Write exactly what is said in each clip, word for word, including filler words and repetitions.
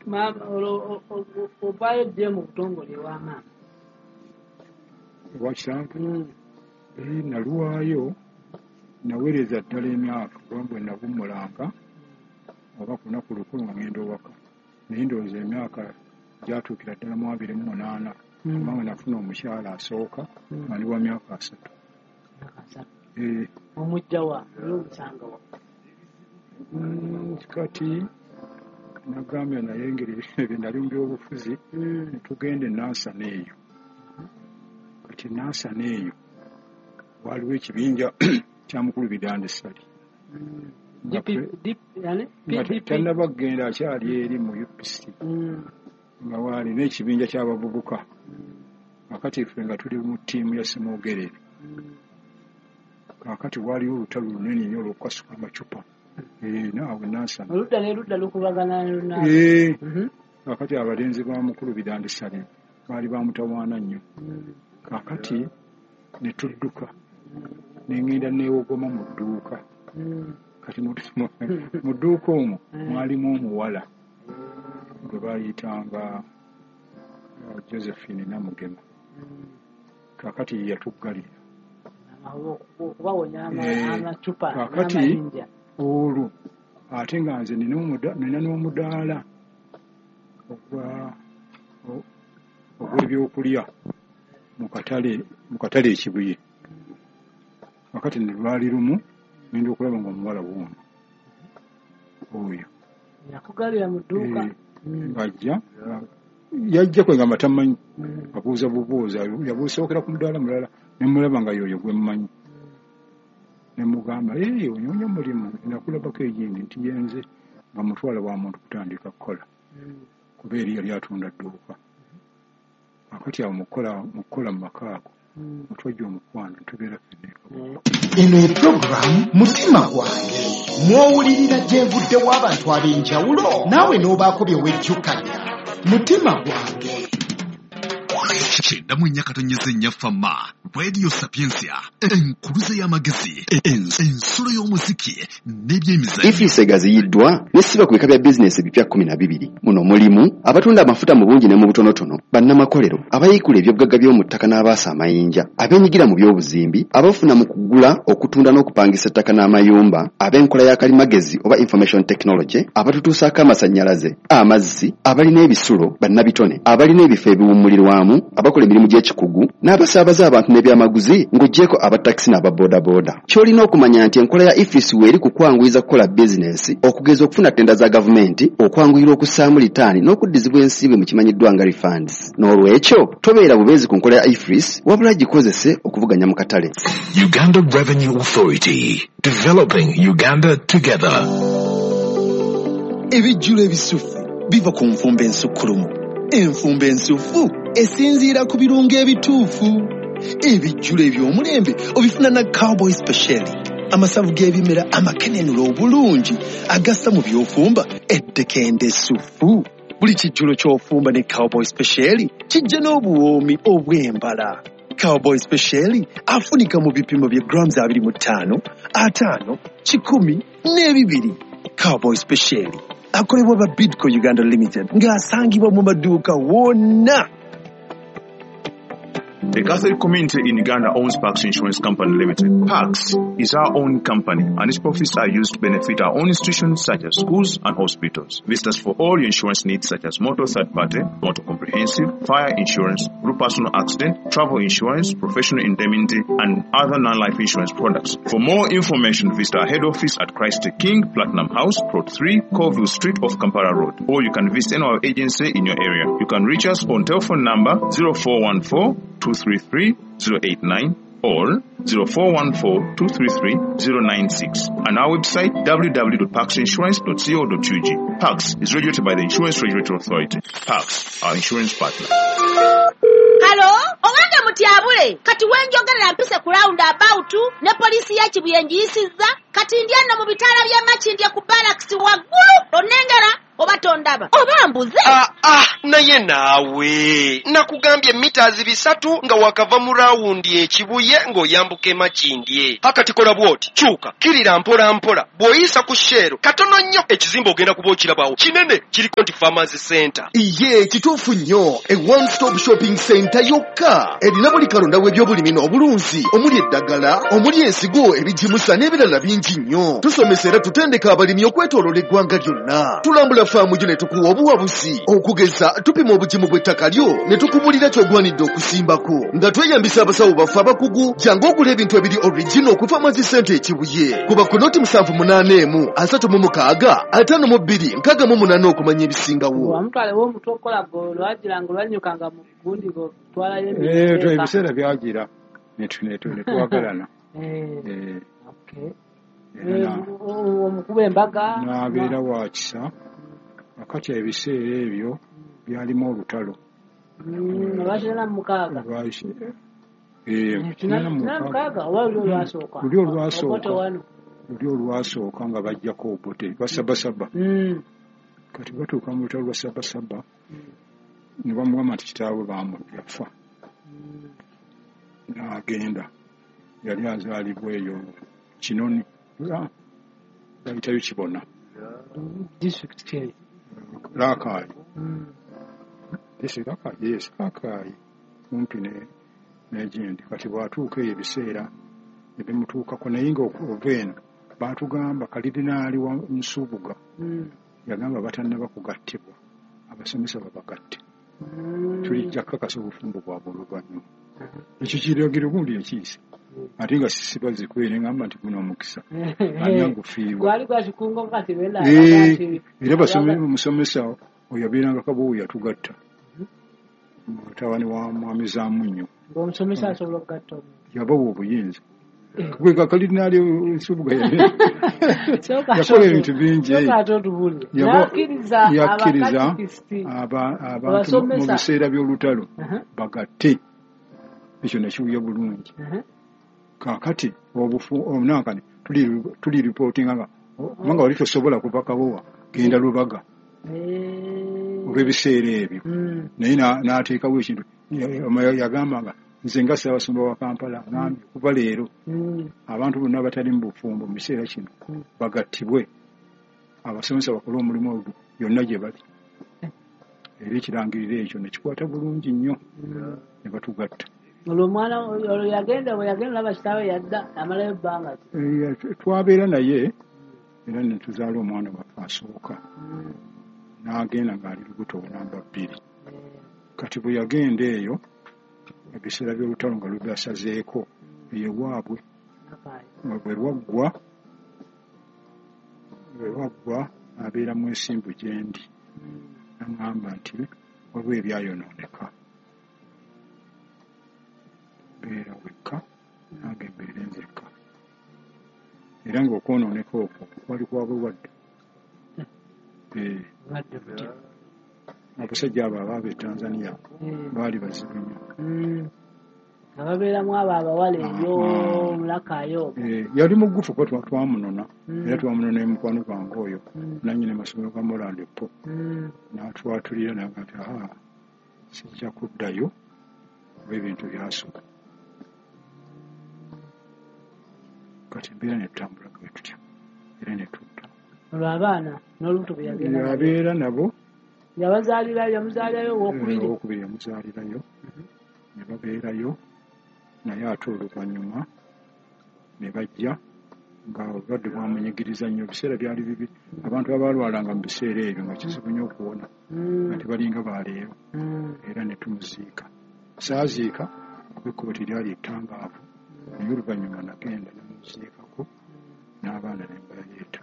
mama obayo dde mu butongole w'amaama wakisanke eh naluwayo nawereza ddala emyaka bwe navumulanga oba ku lunaku lukulu nga ngenda owaka naye ndowooza emyaka gyatuukira ddala mu abiri mu munaana mama nafuna omukyala asooka nga ndi wa myaka asatu omujja wa omusanga wa kati nagambye naye engeri ebyo nali mu byobufuzi netugenda enansana eyo kati nansana eyo waliwo ekibinja kya mukulu bidande sali tanaba kugenda akyali eri mu U P C nga waali n'ekibinja ky'abavubuka kakati ffe nga tuli mu ttiimu ya Semogerere kakati waliwo olutalo lunene nnyo olw'okukasuka amacupa naawe nansana oludda n'erudda lukubagana kakati abalenzi ba mukulu bidande sali baali bamutawaana nnyo kakati ne tudduka nengenda neewogoma mu dduuka kati mu dduuka omwo mwalimu omuwala gwe baayitanga Josephine Namugema kakati yatuggalira kakati olwo ate nga nze nina n'omudaala ogw'ebyokulya mu katale ekibuye kakati ne lwali lumu ngenda okulaba nga omuwala w'ono oyo yakugalira mu dduuka ng'ajja yajja kwe nga matamanyi abuuza bubuuza yabuusookera ku mudaala mulala ne mulaba nga yoyo gwe mmanyi ne mugamba ee onyonya mulimu nakulabako egindi nti yenze nga mutwala wa muntu kutandika kukola kuba eri yali atunda dduuka akati awo mukola mu makaako mutwajja omukwano tubeera feneka eno epuroguramu mutima gwange mwowulirira gyevudde w'abantu ab'enjawulo naawe n'obaako bye wejjukanya mutima gwange kyenda mu ennya katonyeza ennya fama Radio Sapiensia enkuluze y'amagezi ensulo y'omuziki n'ebyemizannyo ifise gaziyiddwa n'essiba ku bika bya bizinesi ebipya kkumi na bibiri muno mulimu abatunda amafuta mu bungi ne mu butonotono bannamakolero abayiikula ebyobugagga by'omu ttaka n'abaasa amayinja abeenyigira mu by'obuzimbi abafuna mu kugula okutunda n'okupangisa ettaka n'amayumba ab'enkola y'akalimagezi oba information technology abatutuusaako amasannyalaze amazzi abalina ebisulo bannabitone abalina ebifo ebiwummulirwamu abakola emirimu gy'ekikugu n'abasaabaza abantu n'ebyamaguzi ng'oggyeko abatakisi n'ababoodaboda ky'olina okumanya nti enkola ya ifisi weeri kukwanguyiza kukola bizinesi okugeza okufuna ttenda za gavumenti okwanguyira okussaamu litaani n'okuddizibwa ensimbi mu kimanyiddwa nga refunds n'olwekyo tobeera bubeezi ku nkola ya ifisi wabula gikozese okuvuganya mu katale. Uganda Revenue Authority, developing Uganda together. Ebijjulo ebisufu biva ku nfumba ensukkulumu. Enfumba ensufu esinziira ku birungo ebituufu. Ebijjulo eby'omulembe obifuna na Cowboy Special. Amasavu g'ebimera amakenenula obulungi agassa mu by'ofumba ettekende essufu. Buli kijjulo ky'ofumba ne Cowboy Special kijja n'obuwoomi obw'embala. Cowboy Special afunika mu bipimo bya grams abiri mu ttaano, ataano, kikumi n'ebibiri. Cowboy Special akolebwa ba Bidco Uganda Limited ng'asangibwa mu maduuka wonna. The Catholic community in Uganda owns Parks Insurance Company Limited. Parks is our own company and its profits are used to benefit our own institutions such as schools and hospitals. Visit us for all your insurance needs such as motor third party, motor comprehensive, fire insurance, group personal accident, travel insurance, professional indemnity and other non-life insurance products. For more information, visit our head office at Christ the King, Platinum House, Plot three, Colville Street off Kampala Road. Or you can visit any of our agency in your area. You can reach us on telephone number zero four one four two three three zero eight nine or zero four one four two three three zero nine six and our website w w w dot parks insurance dot co dot u g. Parks is regulated by the Insurance Regulatory Authority. Parks, our insurance partner. Hello, owange mutyabule kati wenjogerera mpise ku round about ne polisi y'ekibuye njiyisizza kati ndyana mu bitaala by'amakindye ku barracks waggulu onengera oba tondaba oba mbuze. Ah, ah, naye naawe nakugambye mitaazi bisatu nga wakava mu raawundi ekibuye ng'oyambuka emakindye. Hakati kola bw'oti kyuka kirira mpola mpola bw'oyisa ku sheero katono nnyo ekizimbe ogenda kuba okirabawo kinene kiriko nti Farmers Center. Iye kituufu nnyo e one stop shopping center yokka erina buli kalonda w'ebyobulimi n'obulunzi omuli eddagala omuli ensigo ebijimusa n'ebirala bingi nnyo. Tusomesa era tutendeka abalimi okwetooloola eggwanga lyonna. Tulambula faamu gyo ne tukuwa obuwabuzi okugeza tupima obugimu bw'ettaka lyo ne tukubulira ky'ogwanidde okusimbako nga tweyambisa abasawo baffe abakugu. Jangu ogula ebintu ebiri original ku Farmers Center ekibuye kuba ku noti musanvu munaana emu asatu mu mukaaga ataano mu bbiri nkaaga mu munaana okumanya ebisingawo. Wamutwale w'omutu okola go lwagira ngo lwanyukanga mu gundi go twalayo Eh, ebiseera byagira ne twagalana. Eh, okay. Omukuba embaga n'abeera wa kisa wakati ebiseera ebyo byalimu olutalo. abashirana mukaaga mukaaga oba luli olwasooka luli olwasooka luli olwasooka nga bajjako obote basabasaba kati batuuka mu lutalo lwa sabasaba ne bamugamba nti kitaawe yafa n'agenda yali azaalibwa eyo Kinoni bayitayo Kibona district kiri Rakai ese Rakai yes Rakai kumpi ne n'egindi kati bwatuuka eyo ebiseera ebimutuukako naye nga okuva eno baatugamba kalidinaali wa Nsubuga yagamba batannaba kugattibwa abasomesa babagatte tulijja kakasa obufumbo bwabwe oluvannyuma ekyo kiragiro gundi ekiise ate nga sisibazi kwere ngamba nti guno omukisa anyangufiibwa gwali gwakikungo kati benda era basomesa omusomesa oyo yabeeranga kaboowo yatugatta mutabani wa mwami Zaamunyo omusomesa asobola okugatta yabawa obuyinza gwe kakalidinaali Nsubuga yakola ebintu bingi yakkiriza abantu mu biseera by'olutalo bagatte ekyo nekiwuya bulungi. Kakati obunankani tuli reportinga nga manga wali tosobola kuva Kabowa genda Lubaga olw'ebiseera ebyo naye n'ateekawo ekintu yagambanga nze nga Ssaabasumba wa Kampala ngambye kuva leero abantu bonna abatali mu bufumbo mu biseera kino bagattibwe abasomesa bakole omulimu ogwo yonna gye bali era ekirangiriro ekyo nekikwata bulungi nnyo ne batugatta. olwo omwana olwo yagenda bwe yagenda olaba kitaawe yadda amalayo ebbanga twabeera naye era ne tuzaala omwana waffe asooka n'agenda ng'ali lubuto namba bbiri kati bwe yagenda eyo ebiseera by'olutalo nga lubasazeeko eyewaabwe bwe lwaggwa bwe lwaggwa abeera mu ensimbu gye ndi n'aŋŋamba nti waliwo ebyayonooneka beera wekka nange mbeere nzekka era ng'okwonooneka okwo wali kwa bulwadde abasajja abo abaava e Tanzania baali bazibu nnyo ababeeramu abo abawala ebyo mulakayo yali mugufu ko twamunona era twamunona emukwano gwange oyo nannyini masomero ga Morande po n'atwatulira naga nti aha sijja kuddayo oba ebintu byasooka kati mbeera ne tutambula bwe tutya era ne tutta olwo abaana n'olubuto bwe yagenda yabeera nabo yabazaalirayo yamuzaalirayo owokubiri owokubiri yamuzaalirayo ne babeerayo naye ate oluvannyuma ne bajja nga obulwadde bwamunyigiriza nnyo ebiseera byali bibi abantu abalwalanga mu biseera ebyo nga kizibu nnyo okuwona nga tebalinga baleero era ne tumuziika saaziika ekkubo teryali ettangaavu naye oluvannyuma nagenda nemuziikako n'abaana ne mbaleeta.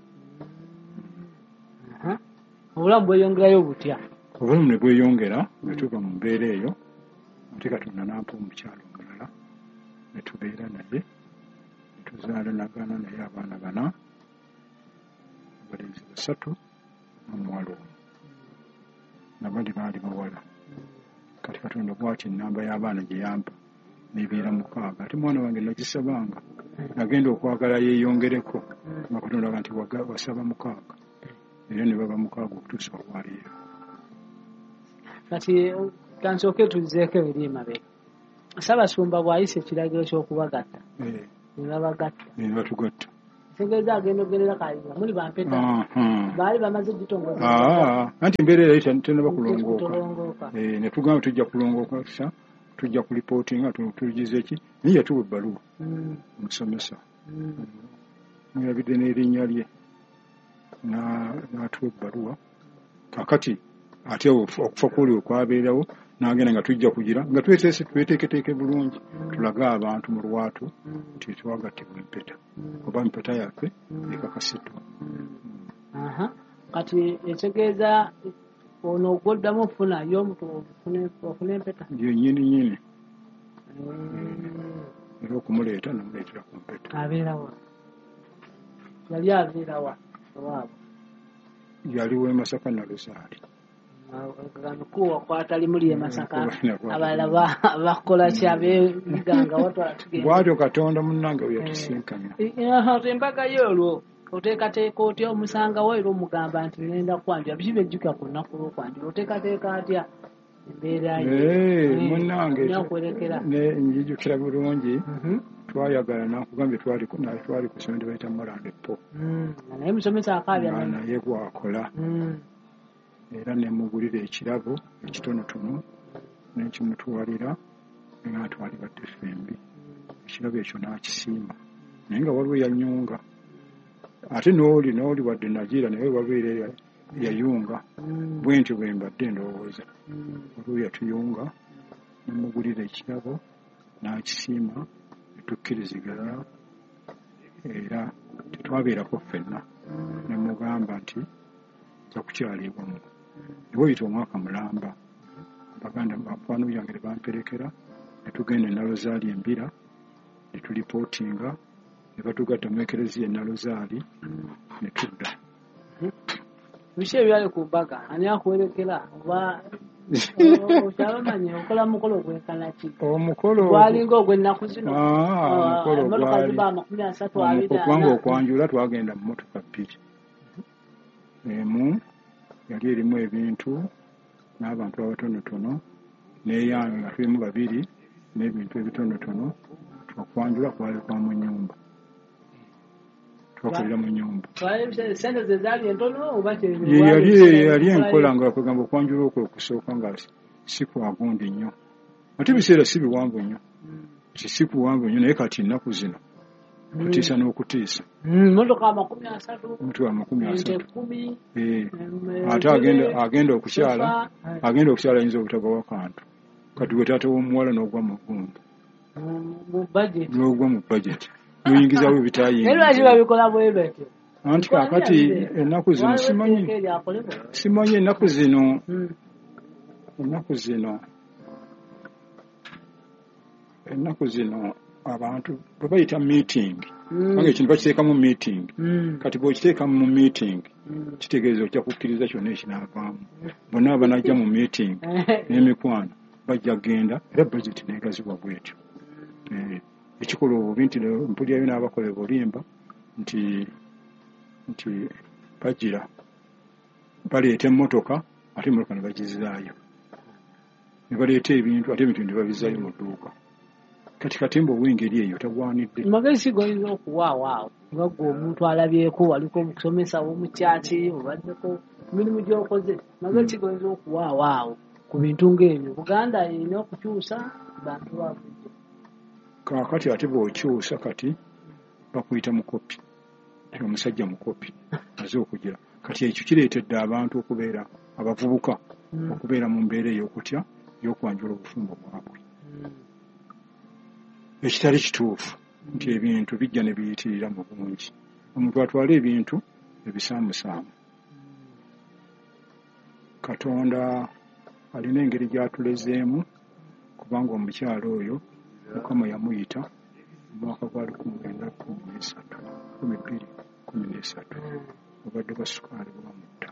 obulamu bweyongerayo butya? obulamu ne bweyongera ne tuva mu mbeera eyo ate Katonda n'ampa omukyalo omulala ne tubeera naye ne tuzaalanagana naye abaana bana abalenzi basatu n'omuwala omu nabali baali bawala kati Katonda bw'ati ennamba y'abaana gye yampa nebeera mukaaga ate mwana wange nagisabanga nagenda okwagala yeeyongereko nga Katonda nti wasaba mukaaga era ne baba mukaaga okutuusa olwaleero. Kati kansooke tuzeeko ebiri emabega. Ssaabasumba bw'ayisa ekiragiro ky'okubagatta ne babagatta ne batugatta. kitegeeza agenda ogendera Kayiira muli bampeta baali bamaze gitongoza anti embeera yali tenaba kulongooka ne tugamba tujja kulongooka sa tujja kulipootinga tugize ki naye yatuwa ebbaluwa omusomesa muyabidde n'erinnya lye n'atuwa ebbaluwa kakati ate okufa kwoli okwabeerawo n'agenda nga tujja kugira nga tweteeketeeke bulungi tulage abantu mu lwatu nti twagattibwa empeta oba empeta yaffe ekakasiddwa. Kati ekitegeeza ono ogwoddamu ofuna y'omuntu ofuna empeta yennyini nnyini era okumuleeta namuleetera ku mpeta. Abeerawa yali abeerawa waabwe yali w'e Masaka Naluzaali. Kuwa kwatali muli e Masaka abalala bakola kyabeganga watwala tugenda bwatyo Katonda munnange we yatusinkanya. Embaga y'olwo oteekateeka otya omusanga wo era omugamba nti ngenda kwanjula biki byejjuka ku lunaku lw'okwanjula oteekateeka atya embeera ye munnange okwerekera njijukira bulungi twayagala nakugambye twali twali ku ssomero bayita Morande Po naye musomesa akaabya naye gwakola era nemugulira ekirabo ekitonotono nekimutwalira nga twalibadde ffembi ekirabo ekyo n'akisiima naye nga waliwo yanyunga ate n'oli n'oli wadde nagira naye waliwo yayunga bwenti bwe mbadde ndowooza waliwo yatuyunga nemugulira ekirabo n'akisiima netukkiriziganya era tetwabeerako ffenna nemugamba nti nja kukyalibwamu niwe oyita omwaka mulamba baganda bakwano yange ne bamperekera ne tugenda e Naluzaali embira ne tulipootinga ne batugatta mu ekereziya e Naluzaali ne tudda. Biki ebyali ku mbaga ani akuwerekera oba okyabamanye okola mukolo ogwenkana ki? Omukolo gwalinga ogw'ennaku zino emmotoka ziba amakumi asatu abiri kubanga okwanjula twagenda mu mmotoka bbiri emu yali erimu ebintu n'abantu abatonotono n'eyange nga tulimu babiri n'ebintu ebitonotono twakwanjula kwali kwa mu nyumba twakolera mu nyumba sente ze zaali entono oba yali enkola nga kwegamba okwanjula okwo okusooka nga si kwagundi nnyo ate ebiseera si biwanvu nnyo ti si kuwanvu nnyo naye kati ennaku zino kutiisa n'okutiisa motoka amakumi asatu motoka amakumi asatu ate agenda okukyala agenda okukyala ayinza obutagawa kantu kati gwe taata w'omuwala n'ogwa mu ggumba n'ogwa mu bajeti n'oyingizawo ebitaayingiza anti kakati ennaku zino simanyi simanyi ennaku zino ennaku zino ennaku zino abantu bwe bayita meeting kubanga ekintu bakiteekamu meeting kati bw'okiteekamu mu meeting kitegeeza ojja kukkiriza kyonna ekinaavaamu bonna abanajja mu meeting n'emikwano bajja kgenda era budget neegazibwa bwetyo ekikola obubi nti mpulirayo n'abakola obulimba nti nti bagira baleeta emmotoka ate emmotoka ne bagizaayo ne baleeta ebintu ate ebintu ne babizaayo mu dduuka kati katemba ow'engeri eyo tagwanidde magezi goyinza okuwaawaawo nga gwe omuntu alabyeko waliko omusomesa w'omukyaki obaddeko emirimu gy'okoze magezi goyinza okuwaawaawo ku bintu ng'ebyo Buganda erina okukyusa bantu bavudde kaakati ate bw'okyusa kati bakuyita mukopi ti omusajja mukopi aze okugira kati ekyo kireetedde abantu okubeera abavubuka okubeera mu mbeera ey'okutya y'okwanjula obufumbo bwabwe ekitali kituufu nti ebintu bijja ne biyitirira mu bungi omuntu atwala ebintu ebisaamusaamu Katonda alina engeri gy'atulezeemu kubanga omukyalo oyo Mukama yamuyita mu mwaka gwa lukumi lwenda kkumi n'esatu kkumi bbiri kkumi n'esatu obadde bwa sukaali bwamutta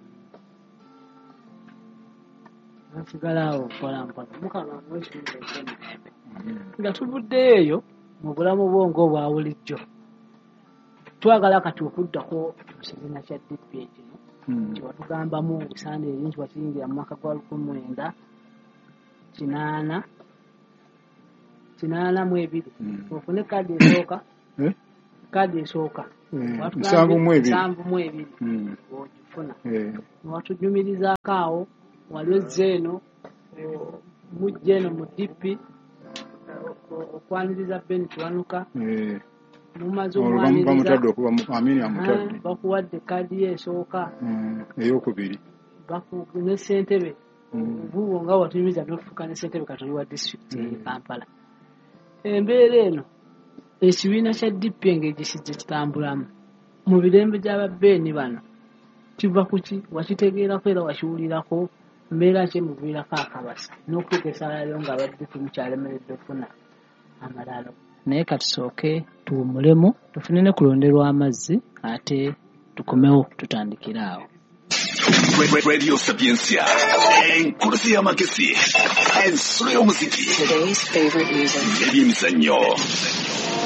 nasigalawo kola mpaka Mukama mwesumbe nga tuvuddeyo eyo mu bulamu bwongo obwa bulijjo twagala kati okuddako mu kibiina kya D P kino kiwatugambamu bisaanire bingi wakiyingira mu mwaka gwa lukumi mwenda kinaana kinaana mu ebiri ofune kaadi esooka kaadi esooka nsanvu mu ebiri nsanvu mu ebiri ogifuna watujumirizaako awo wali ozze eno mujja eno mu dipi okwaniriza Ben Kiwanuka mumaze omwaniriza bakuwadde kaadi ye esooka eyokubiri ne ssentebe buwo nga watunyumiza n'otufuka ne ssentebe katoli wa disitulikiti e Kampala. Embeera eno ekibiina kya D P engeri gye kitambulamu mu birembe gy'ababeeni bano kiva ku ki wakitegeerako era wakiwulirako mbeera ki emuviirako akabasa n'okutuuka essaala lyo nga aba D P mukyalemeredde okufuna amalalo. Naye katusooke tuwummulemu tufune ne kulonderwa amazzi ate tukomewo tutandikire awo. Radio Sapiencia, enkulusi y'amagezi, ensulo y'omuziki, ebyemizannyo.